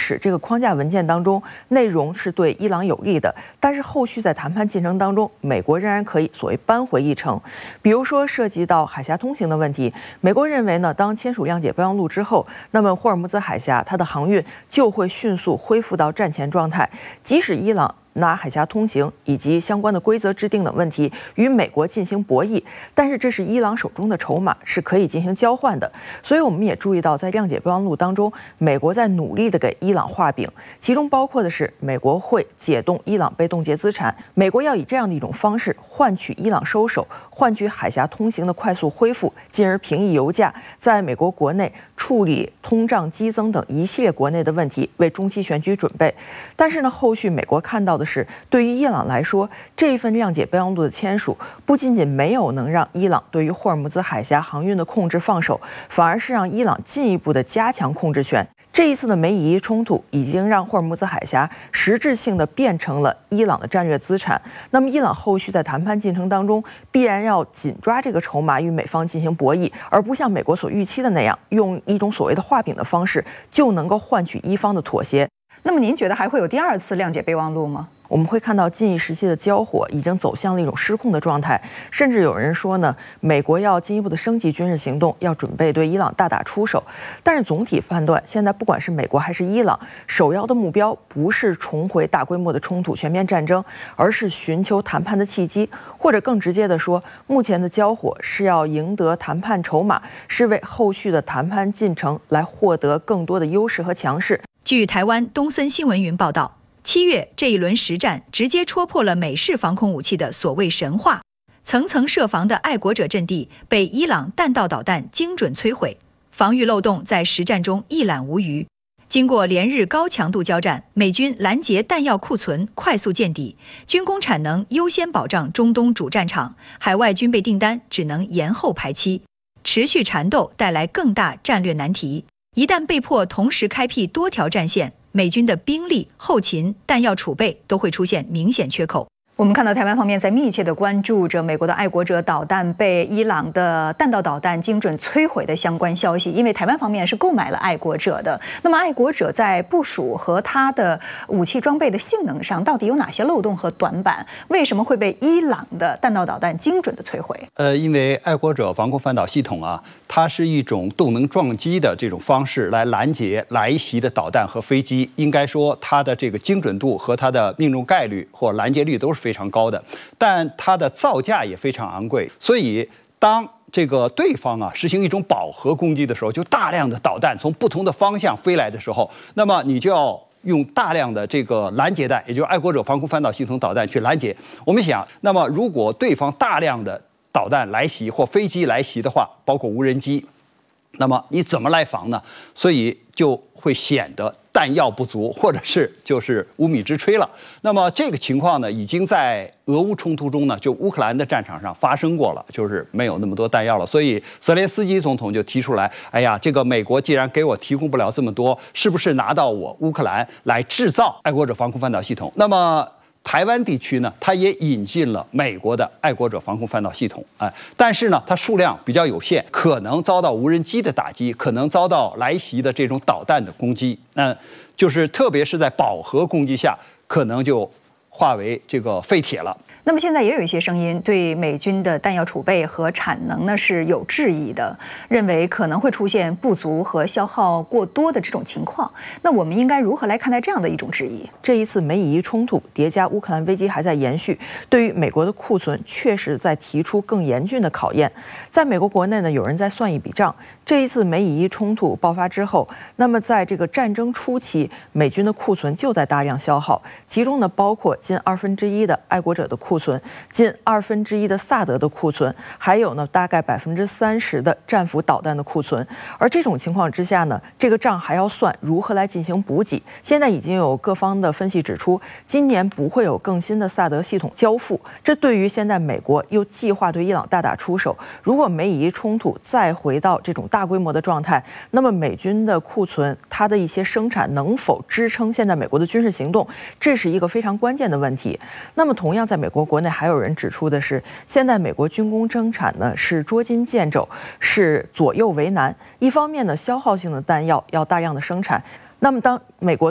使这个框架文件当中内容是对伊朗有利的，但是后续在谈判进程当中，美国仍然可以所谓扳回一城。比如说涉及到海峡通行的问题，美国认为呢，当签署谅解备忘录之后，那么霍尔木兹海峡它的航运就会迅速恢复到战前状态，即使伊朗拿海峡通行以及相关的规则制定等问题与美国进行博弈，但是这是伊朗手中的筹码，是可以进行交换的。所以我们也注意到，在谅解备忘录当中，美国在努力的给伊朗画饼，其中包括的是美国会解冻伊朗被冻结资产，美国要以这样的一种方式换取伊朗收手，换取海峡通行的快速恢复，进而平抑油价，在美国国内处理通胀激增等一系列国内的问题，为中期选举准备。但是呢，后续美国看到的是，对于伊朗来说，这一份谅解备忘录的签署，不仅仅没有能让伊朗对于霍尔木兹海峡航运的控制放手，反而是让伊朗进一步的加强控制权。这一次的美以伊冲突已经让霍尔木兹海峡实质性的变成了伊朗的战略资产。那么，伊朗后续在谈判进程当中，必然要紧抓这个筹码与美方进行博弈，而不像美国所预期的那样，用一种所谓的画饼的方式就能够换取伊方的妥协。 那么，您觉得还会有第二次谅解备忘录吗？ 我们会看到近一时期的交火已经走向了一种失控的状态，甚至有人说呢，美国要进一步的升级军事行动，要准备对伊朗大打出手。但是总体判断，现在不管是美国还是伊朗，首要的目标不是重回大规模的冲突、全面战争，而是寻求谈判的契机，或者更直接的说，目前的交火是要赢得谈判筹码，是为后续的谈判进程来获得更多的优势和强势。 据台湾东森新闻云报道，7月这一轮实战直接戳破了美式防空武器的所谓神话，层层设防的爱国者阵地被伊朗弹道导弹精准摧毁，防御漏洞在实战中一览无余。经过连日高强度交战，美军拦截弹药库存快速见底，军工产能优先保障中东主战场，海外军备订单只能延后排期，持续缠斗带来更大战略难题。一旦被迫同时开辟多条战线，美军的兵力、后勤、弹药储备都会出现明显缺口。 我们看到台湾方面在密切地关注着美国的爱国者导弹被伊朗的弹道导弹精准摧毁的相关消息，因为台湾方面是购买了爱国者的。那么爱国者在部署和它的武器装备的性能上，到底有哪些漏洞和短板？为什么会被伊朗的弹道导弹精准的摧毁？ 因为爱国者防空反导系统啊，它是一种动能撞击的这种方式来拦截来袭的导弹和飞机。应该说，它的这个精准度和它的命中概率或拦截率都是非常高的，但它的造价也非常昂贵，所以当这个对方啊实行一种饱和攻击的时候，就大量的导弹从不同的方向飞来的时候，那么你就要用大量的这个拦截弹，也就是爱国者防空反导系统导弹去拦截。我们想，那么如果对方大量的导弹来袭或飞机来袭的话，包括无人机，那么你怎么来防呢？所以就会显得弹药不足，或者是就是无米之炊了。那么这个情况呢，已经在俄乌冲突中呢，就乌克兰的战场上发生过了，就是没有那么多弹药了。所以泽连斯基总统就提出来，哎呀，这个美国既然给我提供不了这么多，是不是拿到我乌克兰来制造爱国者防空反导系统？那么台湾地区呢，它也引进了美国的爱国者防空反导系统，但是呢，它数量比较有限，可能遭到无人机的打击，可能遭到来袭的这种导弹的攻击，就是特别是在饱和攻击下，可能就化为这个废铁了。 那么现在也有一些声音对美军的弹药储备和产能呢是有质疑的，认为可能会出现不足和消耗过多的这种情况。那我们应该如何来看待这样的一种质疑？ 这一次美以伊冲突叠加乌克兰危机还在延续，对于美国的库存确实在提出更严峻的考验。在美国国内呢，有人在算一笔账，这一次美以伊冲突爆发之后，那么在这个战争初期，美军的库存就在大量消耗，其中呢包括近1/2的爱国者的库存，近1/2的萨德的库存，还有呢大概30%的战斧导弹的库存。而这种情况之下呢，这个账还要算如何来进行补给。现在已经有各方的分析指出，今年不会有更新的萨德系统交付。这对于现在美国又计划对伊朗大打出手，如果美以伊冲突再回到这种大规模的状态，那么美军的库存它的一些生产能否支撑现在美国的军事行动，这是一个非常关键的问题。那么同样在美国国内还有人指出的是，现在美国军工生产呢是捉襟见肘，是左右为难。一方面呢，消耗性的弹药要大量的生产，那么当美国